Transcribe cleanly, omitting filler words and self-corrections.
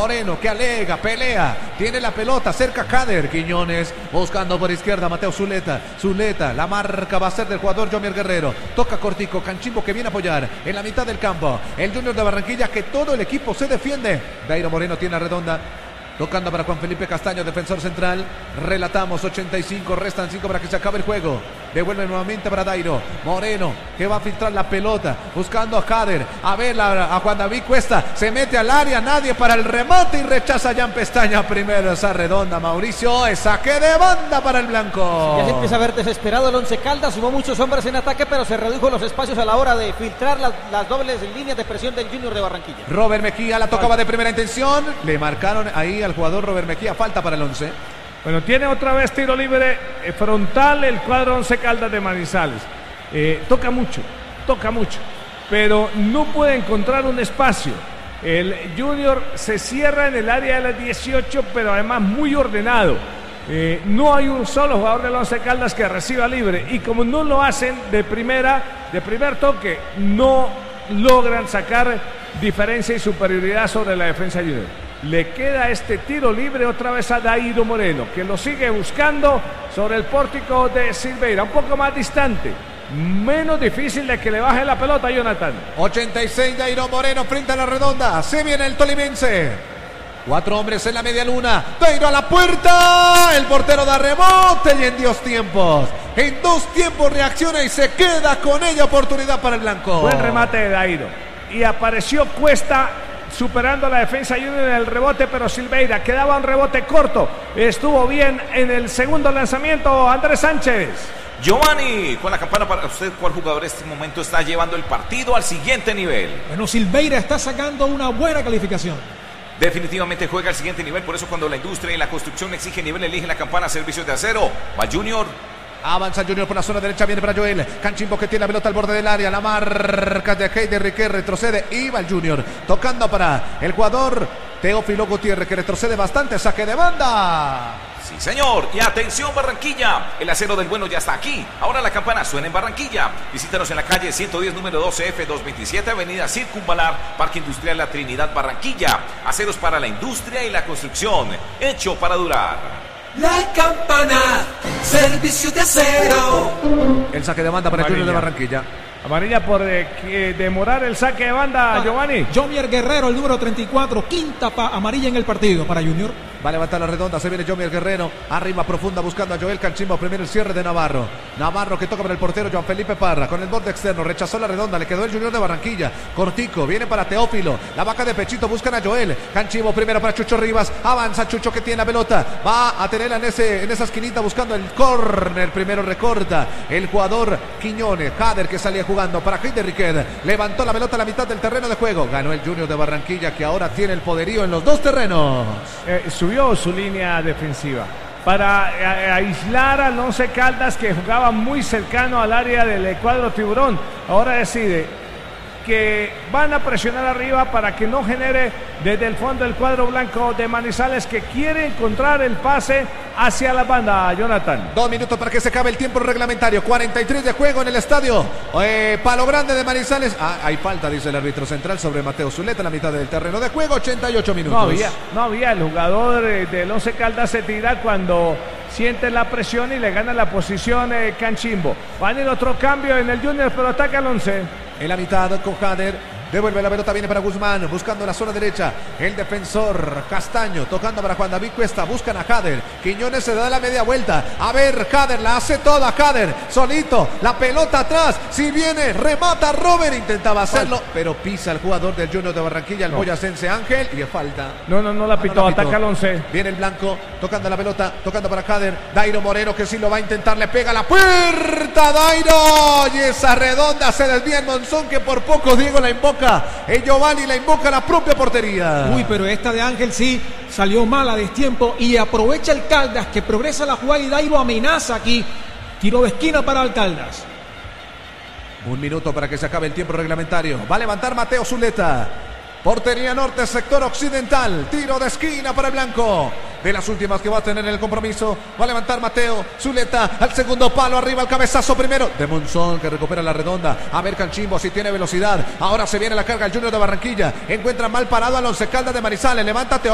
Moreno que alega, pelea, tiene la pelota, cerca Kader. Quiñones buscando por izquierda, Mateo Zuleta. La marca va a ser del jugador Jomier Guerrero. Toca cortico, Canchimbo que viene a apoyar en la mitad del campo. El Junior de Barranquilla, que todo el equipo se defiende. Dairo Moreno tiene la redonda. Tocando para Juan Felipe Castaño, defensor central. Relatamos 85, restan 5 para que se acabe el juego. Devuelve nuevamente para Dairo Moreno, que va a filtrar la pelota, buscando a Kader. A ver, a Juan David Cuesta, se mete al área, nadie para el remate y rechaza a Jan Pestaña primero esa redonda. Mauricio, es saque de banda para el blanco. Ya se empieza a ver desesperado el Once Caldas, sumó muchos hombres en ataque, pero se redujo los espacios a la hora de filtrar las dobles líneas de presión del Junior de Barranquilla. Robert Mejía la tocaba de primera intención, le marcaron ahí al jugador Robert Mejía, falta para el 11. Bueno, tiene otra vez tiro libre frontal el cuadro Once Caldas de Manizales. Toca mucho, pero no puede encontrar un espacio. El Junior se cierra en el área de las 18, pero además muy ordenado. No hay un solo jugador del Once Caldas que reciba libre, y como no lo hacen de primer toque, no logran sacar diferencia y superioridad sobre la defensa Junior. Le queda este tiro libre otra vez a Dairo Moreno, que lo sigue buscando sobre el pórtico de Silveira, un poco más distante, menos difícil de que le baje la pelota a Jonathan. 86, Dairo Moreno frente a la redonda, se viene el tolimense. 4 hombres en la media luna, Dairo a la puerta, el portero da rebote y en 2 tiempos. En 2 tiempos reacciona y se queda con ella, oportunidad para el blanco. Buen remate de Dairo, y apareció Cuesta superando la defensa Junior en el rebote, pero Silveira quedaba un rebote corto. Estuvo bien en el segundo lanzamiento Andrés Sánchez. Giovanni, con la campana para usted, ¿cuál jugador en este momento está llevando el partido al siguiente nivel? Bueno, Silveira está sacando una buena calificación. Definitivamente juega al siguiente nivel, por eso cuando la industria y la construcción exige nivel, elige la campana Servicios de Acero. Va Junior. Avanza Junior por la zona derecha, viene para Joel. Canchimbo que tiene la pelota al borde del área. La marca de Heider Riquet retrocede. Y va el Junior tocando para el jugador Teófilo Gutiérrez, que retrocede bastante. Saque de banda. Sí, señor. Y atención, Barranquilla. El acero del bueno ya está aquí. Ahora la campana suena en Barranquilla. Visítanos en la calle 110, número 12F227, avenida Circunvalar, Parque Industrial La Trinidad, Barranquilla. Aceros para la industria y la construcción. Hecho para durar. La campana, Servicios de Acero. El saque de banda para el Junior de Barranquilla. Amarilla por demorar el saque de banda, Giovanni. Jomier Guerrero, el número 34, quinta amarilla en el partido para Junior. Va a levantar la redonda, se viene Jomier Guerrero. Arriba profunda buscando a Joel Canchimbo. Primero el cierre de Navarro. Navarro que toca para el portero Juan Felipe Parra. Con el borde externo, rechazó la redonda. Le quedó el Junior de Barranquilla. Cortico, viene para Teófilo. La vaca de pechito, buscan a Joel. Canchimbo primero para Chucho Rivas. Avanza Chucho que tiene la pelota. Va a tenerla en esa esquinita buscando el córner. Primero recorta el jugador Quiñones. Kader que salía jugando para Heider Riquet. Levantó la pelota a la mitad del terreno de juego. Ganó el Junior de Barranquilla, que ahora tiene el poderío en los 2 terrenos. Subió su línea defensiva para aislar al Once Caldas, que jugaba muy cercano al área del cuadro Tiburón. Ahora decide que van a presionar arriba para que no genere desde el fondo el cuadro blanco de Manizales, que quiere encontrar el pase hacia la banda, Jonathan. 2 minutos para que se acabe el tiempo reglamentario. 43 de juego en el estadio Palo Grande de Manizales. Hay falta, dice el árbitro central, sobre Mateo Zuleta en la mitad del terreno de juego. 88 minutos. No había. El jugador del Once Caldas se tira cuando siente la presión y le gana la posición Canchimbo. Va a venir otro cambio en el Junior, pero ataca el Once. En la mitad con Kader. Devuelve la pelota, viene para Guzmán, buscando la zona derecha. El defensor Castaño, tocando para Juan David Cuesta. Buscan a Kader. Quiñones se da la media vuelta. A ver, Kader la hace toda. Kader solito. La pelota atrás. Si viene, remata Robert. Intentaba hacerlo, pero pisa el jugador del Junior de Barranquilla, el boyacense Ángel. Y es falta. No la pitó. Ataca al 11. Viene el blanco, tocando la pelota, tocando para Kader. Dairo Moreno, que sí lo va a intentar. Le pega a la puerta. Dairo. Y esa redonda se desvía en Monzón, que por poco Diego la invoca. El Giovanni la invoca a la propia portería. Uy, pero esta de Ángel sí salió mal a destiempo y aprovecha el Caldas, que progresa la jugada, y Dairo amenaza aquí. Tiro de esquina para el Caldas. 1 minuto para que se acabe el tiempo reglamentario. Va a levantar Mateo Zuleta. Portería norte, sector occidental. Tiro de esquina para el blanco. De las últimas que va a tener en el compromiso. Va a levantar Mateo Zuleta al segundo palo. Arriba el cabezazo primero de Monzón, que recupera la redonda. A ver Canchimbo si tiene velocidad. Ahora se viene la carga el Junior de Barranquilla. Encuentra mal parado al Once Caldas de Manizales. Levántate.